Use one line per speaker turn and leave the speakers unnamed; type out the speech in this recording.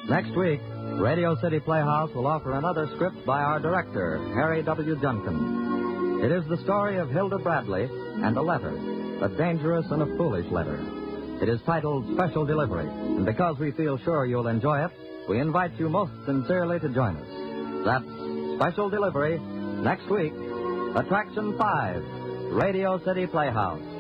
Next week, Radio City Playhouse will offer another script by our director, Harry W. Junkin. It is the story of Hilda Bradley and a letter, a dangerous and a foolish letter. It is titled Special Delivery, and because we feel sure you'll enjoy it, we invite you most sincerely to join us. That's Special Delivery, next week, Attraction 5, Radio City Playhouse.